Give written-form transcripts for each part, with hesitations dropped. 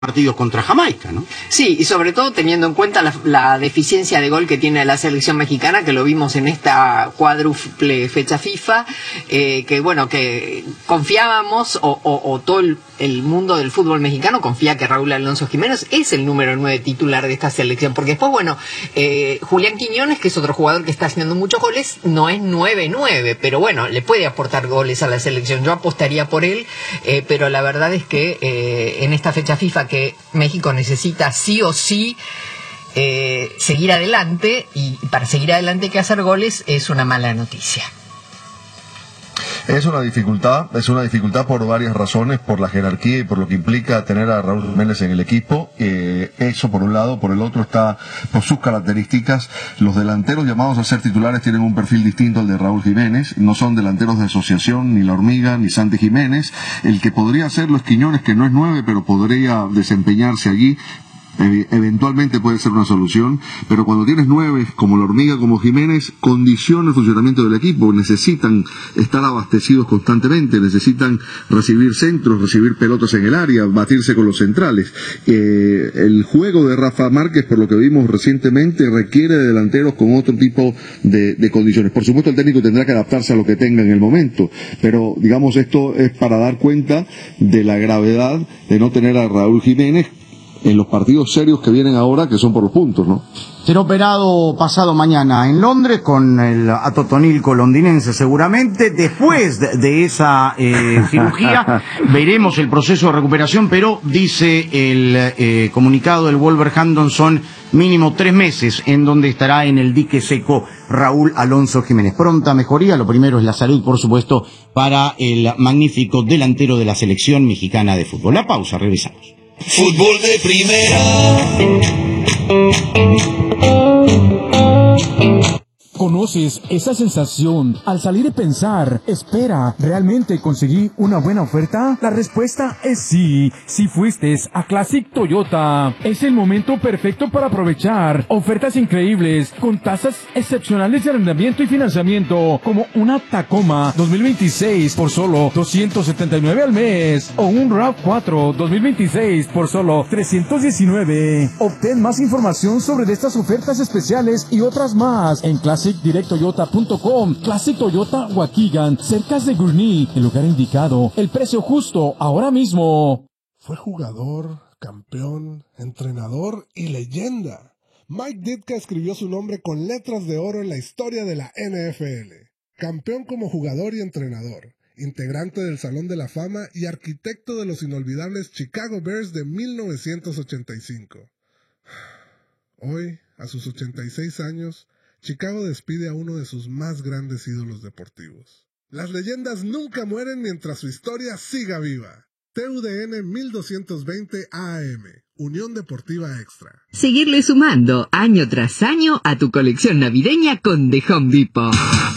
partidos contra Jamaica, ¿no? Sí, y sobre todo teniendo en cuenta la deficiencia de gol que tiene la selección mexicana, que lo vimos en esta cuádruple fecha FIFA, que confiábamos, o todo el mundo del fútbol mexicano confía que Raúl Alonso Jiménez es el número 9 titular de esta selección, porque después, Julián Quiñones, que es otro jugador que está haciendo muchos goles, no es 9-9, pero bueno, le puede aportar goles a la selección. Yo apostaría por él, pero la verdad es que en esta fecha FIFA que México necesita sí o sí seguir adelante, y para seguir adelante hay que hacer goles, es una mala noticia. Es una dificultad por varias razones, por la jerarquía y por lo que implica tener a Raúl Jiménez en el equipo. Eso por un lado. Por el otro está por sus características. Los delanteros llamados a ser titulares tienen un perfil distinto al de Raúl Jiménez. No son delanteros de asociación, ni La Hormiga, ni Santi Jiménez. El que podría hacerlo es Quiñones, que no es 9, pero podría desempeñarse allí. Eventualmente puede ser una solución, pero cuando tienes 9 como La Hormiga, como Jiménez, condiciona el funcionamiento del equipo. Necesitan estar abastecidos constantemente, necesitan recibir centros, recibir pelotas en el área, batirse con los centrales. El juego de Rafa Márquez, por lo que vimos recientemente, requiere de delanteros con otro tipo de condiciones. Por supuesto, el técnico tendrá que adaptarse a lo que tenga en el momento, pero digamos, esto es para dar cuenta de la gravedad de no tener a Raúl Jiménez en los partidos serios que vienen ahora, que son por los puntos, ¿no? Será operado pasado mañana en Londres con el atotonilco londinense seguramente. Después de esa cirugía veremos el proceso de recuperación, pero dice el comunicado del Wolverhampton son mínimo 3 meses en donde estará en el dique seco Raúl Alonso Jiménez. Pronta mejoría, lo primero es la salud, por supuesto, para el magnífico delantero de la selección mexicana de fútbol. La pausa, regresamos. Fútbol de primera. ¿Conoces esa sensación al salir y pensar, espera, ¿realmente conseguí una buena oferta? La respuesta es sí. Si fuiste a Classic Toyota, es el momento perfecto para aprovechar ofertas increíbles con tasas excepcionales de arrendamiento y financiamiento, como una Tacoma 2026 por solo $279 al mes o un RAV4 2026 por solo $319. Obtén más información sobre estas ofertas especiales y otras más en ClassicDirectToyota.com. Classic Toyota Waukegan, cerca de Gurnee, el lugar indicado, el precio justo, ahora mismo. Fue jugador, campeón, entrenador y leyenda. Mike Ditka escribió su nombre con letras de oro en la historia de la NFL. Campeón como jugador y entrenador, integrante del Salón de la Fama y arquitecto de los inolvidables Chicago Bears de 1985. Hoy, a sus 86 años, Chicago despide a uno de sus más grandes ídolos deportivos. Las leyendas nunca mueren mientras su historia siga viva. TUDN 1220 AM, Unión Deportiva Extra. Seguirle sumando año tras año a tu colección navideña con The Home Depot.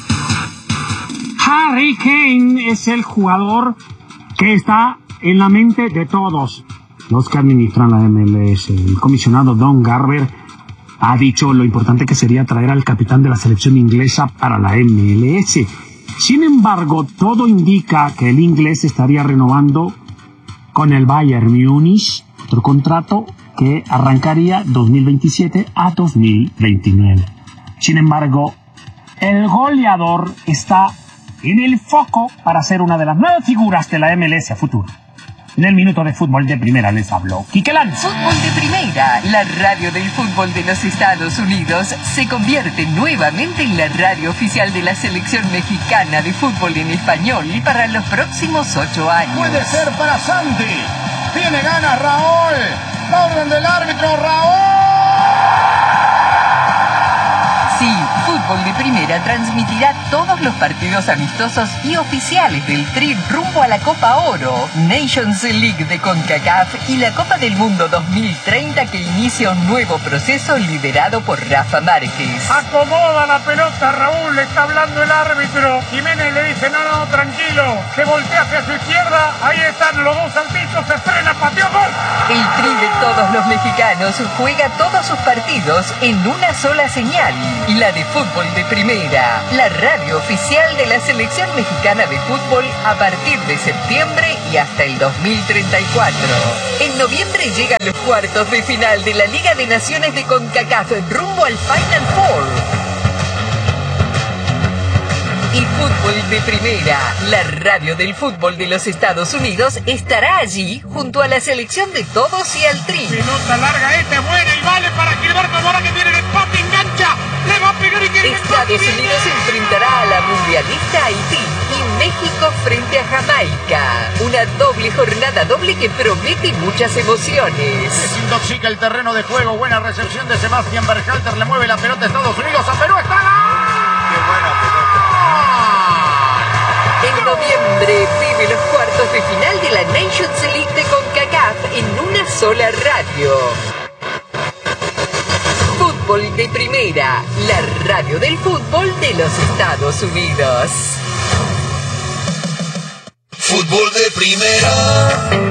Harry Kane es el jugador que está en la mente de todos los que administran la MLS. El comisionado Don Garber ha dicho lo importante que sería traer al capitán de la selección inglesa para la MLS. Sin embargo, todo indica que el inglés estaría renovando con el Bayern Múnich otro contrato que arrancaría 2027 a 2029. Sin embargo, el goleador está en el foco para ser una de las nuevas figuras de la MLS a futuro. En el minuto de fútbol de primera les habló Quique Lanz. Fútbol de primera, la radio del fútbol de los Estados Unidos, se convierte nuevamente en la radio oficial de la selección mexicana de fútbol en español para los próximos 8 años. Puede ser para Santi. Tiene ganas Raúl. La orden del árbitro, Raúl. Sí, Fútbol de Primera transmitirá todos los partidos amistosos y oficiales del Tri rumbo a la Copa Oro, Nations League de CONCACAF y la Copa del Mundo 2030 que inicia un nuevo proceso liderado por Rafa Márquez. Acomoda la pelota, Raúl, le está hablando el árbitro. Jiménez le dice, no, tranquilo. Se voltea hacia su izquierda, ahí están los dos saltitos, se frena, pateó, gol. El Tri de todos los mexicanos juega todos sus partidos en una sola señal, la de Fútbol Fútbol de Primera, la radio oficial de la Selección Mexicana de Fútbol a partir de septiembre y hasta el 2034. En noviembre llegan los cuartos de final de la Liga de Naciones de CONCACAF rumbo al Final Four. Y Fútbol de Primera, la radio del fútbol de los Estados Unidos, estará allí junto a la selección de todos y al Tri. Pelota larga, buena y vale para Gilberto Mora, que tiene el empate, engancha, le va a pegar y quiere el empate. Estados Unidos enfrentará a la mundialista Haití y México frente a Jamaica. Una doble jornada doble que promete muchas emociones. Desintoxica el terreno de juego, buena recepción de Sebastián Berhalter, le mueve la pelota a Estados Unidos, a Perú, está ¡gol! ¡Qué buena pelota! En noviembre vive los cuartos de final de la Nations League de CONCACAF en una sola radio. Fútbol de Primera, la radio del fútbol de los Estados Unidos. Fútbol de Primera.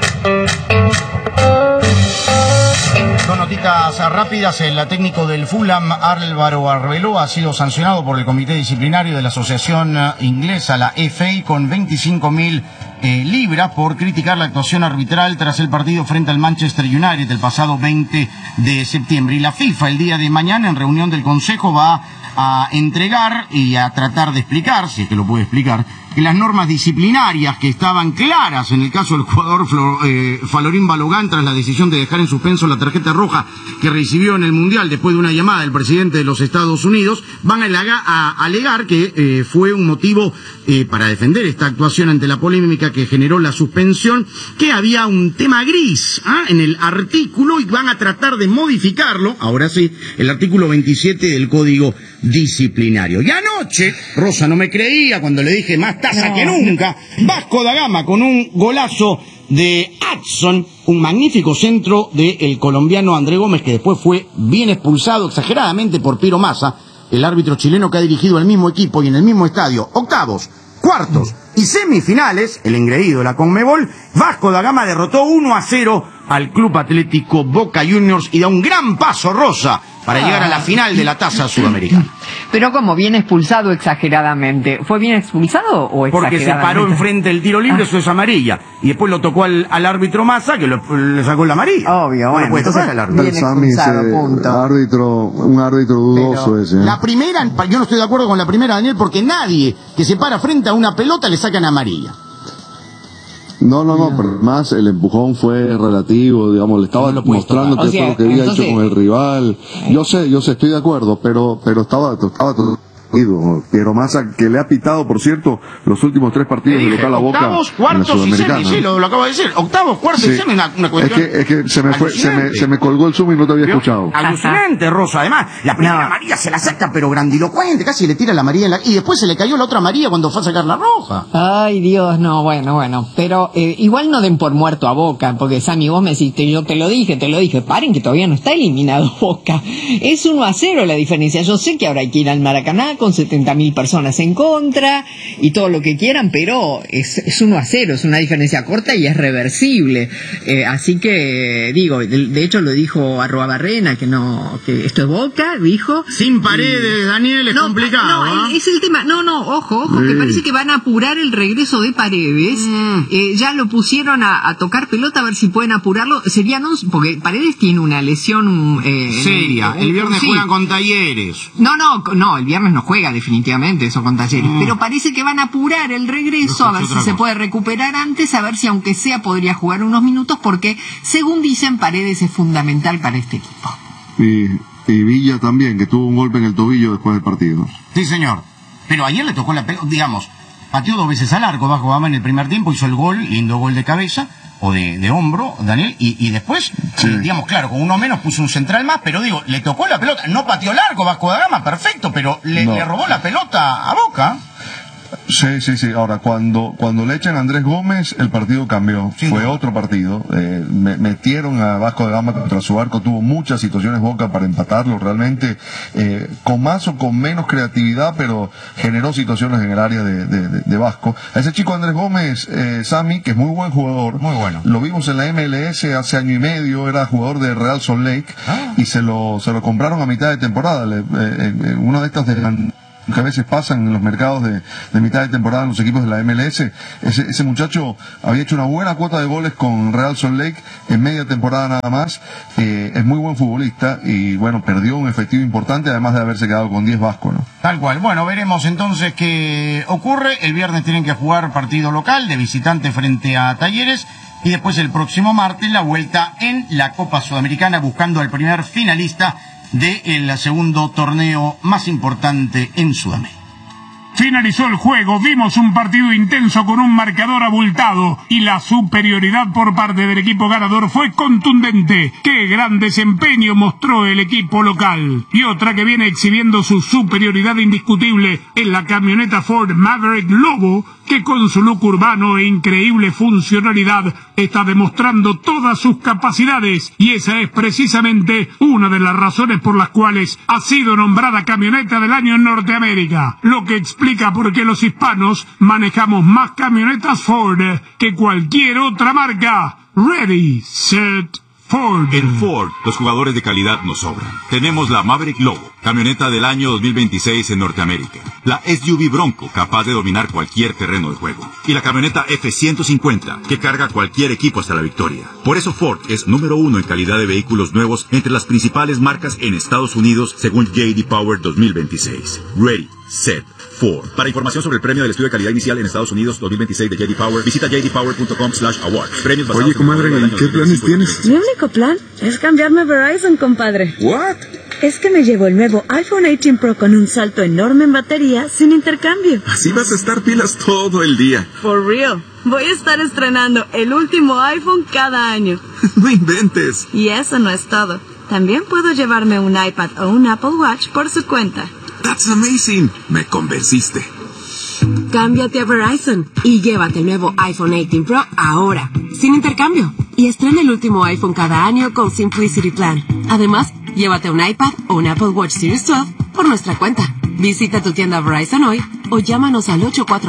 Dos notitas rápidas. El técnico del Fulham, Álvaro Arbeloa, ha sido sancionado por el comité disciplinario de la Asociación Inglesa, la FA, con 25.000 libras por criticar la actuación arbitral tras el partido frente al Manchester United el pasado 20 de septiembre. Y la FIFA el día de mañana, en reunión del Consejo, va a entregar y a tratar de explicar, si es que lo puede explicar, que las normas disciplinarias que estaban claras en el caso del jugador Falorín Balogán tras la decisión de dejar en suspenso la tarjeta roja que recibió en el Mundial después de una llamada del presidente de los Estados Unidos, van a alegar que fue un motivo para defender esta actuación ante la polémica que generó la suspensión, que había un tema gris en el artículo y van a tratar de modificarlo, ahora sí, el artículo 27 del Código Disciplinario. Y anoche, Rosa no me creía cuando le dije más taza que nunca, Vasco da Gama con un golazo de Adson, un magnífico centro del colombiano André Gómez, que después fue bien expulsado exageradamente por Piro Massa, el árbitro chileno que ha dirigido el mismo equipo y en el mismo estadio octavos, cuartos y semifinales, el engreído de la Conmebol. Vasco da Gama derrotó 1-0 al Club Atlético Boca Juniors y da un gran paso, Rosa, para llegar a la final de la Taza Sudamericana. Pero como bien expulsado exageradamente. ¿Fue bien expulsado o exageradamente? Porque se paró enfrente del tiro libre, eso es amarilla. Y después lo tocó al árbitro Massa, que le sacó la amarilla. Obvio, no bueno, puede tocar al árbitro. Bien expulsado, punto. Un árbitro dudoso. Pero ese. La primera, yo no estoy de acuerdo con la primera, Daniel, porque nadie que se para frente a una pelota le sacan amarilla. No, pero más el empujón fue relativo, digamos, le estaba mostrando que fue lo que había hecho con el rival. Yo sé, estoy de acuerdo, pero estaba todo. Piero Massa, que le ha pitado, por cierto, los últimos 3 partidos de local a Boca. Octavos, cuartos y semis, sí, lo acabo de decir. Octavos, cuartos y semis, una cuestión. Es que se me colgó el zoom y no te había escuchado. Alucinante, Rosa. Además, la primera amarilla se la saca, pero grandilocuente, casi le tira la amarilla y después se le cayó la otra amarilla cuando fue a sacar la roja. Ay, Dios, no, bueno. Pero igual no den por muerto a Boca, porque Sammy, vos me decís, yo te lo dije, paren que todavía no está eliminado Boca. Es 1-0 la diferencia. Yo sé que ahora hay que ir al Maracaná con 70.000 personas en contra y todo lo que quieran, pero es 1-0, es una diferencia corta y es reversible. Así que, digo, de hecho lo dijo Arruabarrena, que esto es Boca, dijo. Sin Paredes, Daniel, es complicado. No, es el tema. Ojo, que parece que van a apurar el regreso de Paredes. Ya lo pusieron a tocar pelota, a ver si pueden apurarlo. Porque Paredes tiene una lesión seria. El viernes juegan con Talleres. No, el viernes no juega definitivamente eso con Talleres, pero parece que van a apurar el regreso, a ver si se puede recuperar antes, a ver si aunque sea podría jugar unos minutos, porque según dicen Paredes es fundamental para este equipo. Y Villa también, que tuvo un golpe en el tobillo después del partido. Sí, señor, pero ayer le tocó la pelota, digamos, pateó 2 veces al arco Vasco Gama en el primer tiempo, hizo el gol, lindo gol de cabeza o de hombro, Daniel, y después, digamos, claro, con uno menos puso un central más, pero digo, le tocó la pelota, no pateó largo Vasco da Gama, perfecto, pero le robó la pelota a Boca. Sí. Ahora, cuando le echan a Andrés Gómez, el partido cambió. Sí. Fue otro partido. Metieron a Vasco da Gama contra su arco. Tuvo muchas situaciones Boca para empatarlo. Realmente, con más o con menos creatividad, pero generó situaciones en el área de Vasco. A ese chico Andrés Gómez, Sammy, que es muy buen jugador. Muy bueno. Lo vimos en la MLS hace año y medio. Era jugador de Real Salt Lake. Y se lo compraron a mitad de temporada. Una de estas que a veces pasan en los mercados de mitad de temporada en los equipos de la MLS. Ese muchacho había hecho una buena cuota de goles con Real Salt Lake en media temporada nada más. Es muy buen futbolista y bueno, perdió un efectivo importante, además de haberse quedado con 10 Vasco, ¿no? Tal cual. Bueno, veremos entonces qué ocurre. El viernes tienen que jugar partido local de visitante frente a Talleres y después el próximo martes la vuelta en la Copa Sudamericana buscando al primer finalista del segundo torneo más importante en Sudamérica. Finalizó el juego, vimos un partido intenso con un marcador abultado y la superioridad por parte del equipo ganador fue contundente. ¡Qué gran desempeño mostró el equipo local! Y otra que viene exhibiendo su superioridad indiscutible en la camioneta Ford Maverick Lobo, que con su look urbano e increíble funcionalidad está demostrando todas sus capacidades, y esa es precisamente una de las razones por las cuales ha sido nombrada camioneta del año en Norteamérica, lo que explica por qué los hispanos manejamos más camionetas Ford que cualquier otra marca. Ready, set, Ford. En Ford, los jugadores de calidad nos sobran. Tenemos la Maverick Lobo, camioneta del año 2026 en Norteamérica. La SUV Bronco, capaz de dominar cualquier terreno de juego. Y la camioneta F-150, que carga cualquier equipo hasta la victoria. Por eso Ford es número 1 en calidad de vehículos nuevos entre las principales marcas en Estados Unidos, según J.D. Power 2026. Ready, set, Ford. Para información sobre el premio del estudio de calidad inicial en Estados Unidos 2026 de J.D. Power, visita jdpower.com/awards. Premios basados. Oye, comadre, ¿qué planes tienes? Mi único plan es cambiarme a Verizon, compadre. ¿What? Es que me llevo el nuevo iPhone 18 Pro con un salto enorme en batería sin intercambio. Así vas a estar pilas todo el día. For real. Voy a estar estrenando el último iPhone cada año. No inventes. Y eso no es todo. También puedo llevarme un iPad o un Apple Watch por su cuenta. That's amazing. Me convenciste. Cámbiate a Verizon y llévate el nuevo iPhone 18 Pro ahora, sin intercambio. Y estrena el último iPhone cada año con Simplicity Plan. Además, llévate un iPad o un Apple Watch Series 12 por nuestra cuenta. Visita tu tienda Verizon hoy o llámanos al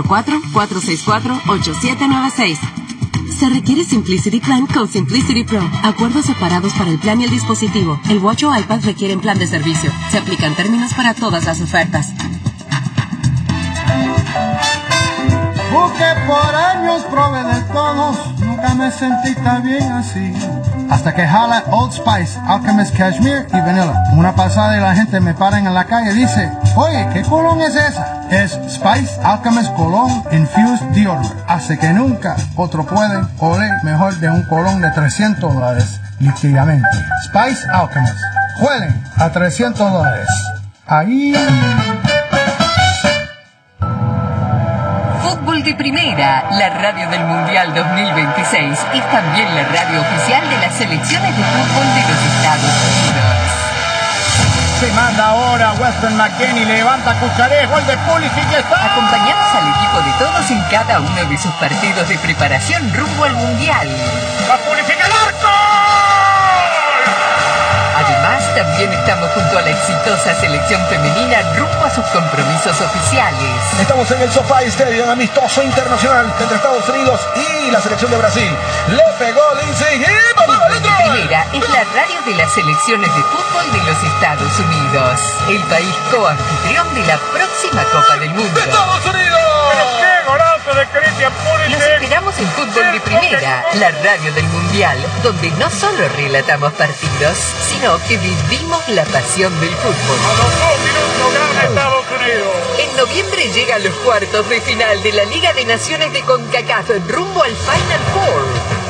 844-464-8796. Se requiere Simplicity Plan con Simplicity Pro. Acuerdos separados para el plan y el dispositivo. El Watch o iPad requieren plan de servicio. Se aplican términos para todas las ofertas. Porque por años probé de todos, nunca me sentí tan bien así. Hasta que jala Old Spice, Alchemist Cashmere y Vanilla. Una pasada y la gente me para en la calle y dice, oye, ¿qué colón es esa? Es Spice Alchemist Cologne Infused Deodorant. Hace que nunca otro puede oler mejor de un colón de $300 líquidamente. Spice Alchemist. Huelen a $300. Ahí... Fútbol de Primera, la radio del Mundial 2026, es también la radio oficial de las selecciones de fútbol de los Estados Unidos. Se manda ahora Weston McKennie, levanta Cucharé, gol de Pulisic y está. Acompañamos al equipo de todos en cada uno de sus partidos de preparación rumbo al Mundial. ¡Va Pulisic al arco! Además, también estamos junto a la exitosa selección femenina rumbo a sus compromisos oficiales. Estamos en el SoFi Stadium, amistoso internacional entre Estados Unidos y la selección de Brasil. Le pegó Lindsay y ¡vamos adentro! Primera es la radio de las selecciones de fútbol de los Estados Unidos, el país coanfitrión de la próxima Copa del Mundo. ¡Estados Unidos! ¡Pero qué golazo de Christian Pulisic! Los esperamos en Fútbol de Primera, la radio del Mundial, donde no solo relatamos partidos, sino que vivimos la pasión del fútbol. A los 2 minutos gana Estados Unidos. En noviembre llegan los cuartos de final de la Liga de Naciones de CONCACAF rumbo al Final Four.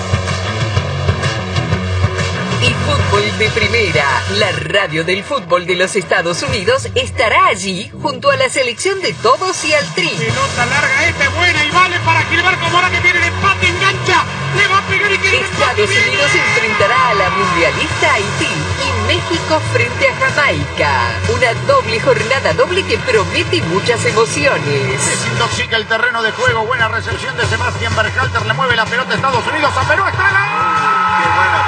Y Fútbol de Primera, la radio del fútbol de los Estados Unidos, estará allí junto a la selección de todos y al Tri. Pelota larga, buena y vale para Gilberto Mora que tiene el empate, engancha, le va a pegar y quiere el empate. Estados Unidos enfrentará a la mundialista Haití y México frente a Jamaica. Una doble jornada doble que promete muchas emociones. Desintoxica el terreno de juego. Buena recepción de Sebastián Berhalter. Le mueve la pelota a Estados Unidos. A Perú. ¡Está gol! ¡Qué buena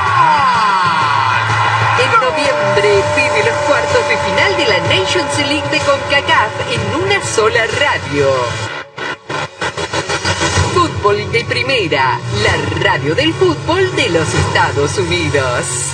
pelota! En noviembre vive los cuartos de final de la Nations League de CONCACAF en una sola radio. Fútbol de Primera, la radio del fútbol de los Estados Unidos.